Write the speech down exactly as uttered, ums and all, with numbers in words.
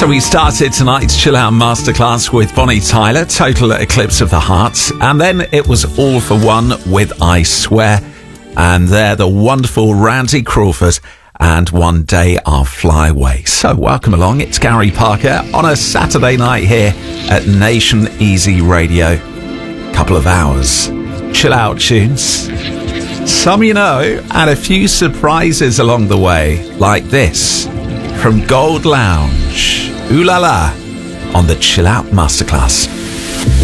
So we started tonight's Chill Out Masterclass with Bonnie Tyler, Total Eclipse of the Heart. And then it was All for One with I Swear. And they're the wonderful Randy Crawford and One Day I'll Fly Away. So welcome along. It's Gary Parker on a Saturday night here at Nation Easy Radio. Couple of hours. Chill out tunes. Some you know, and a few surprises along the way, like this from Gold Lounge. Ooh la la on the Chill Out Masterclass.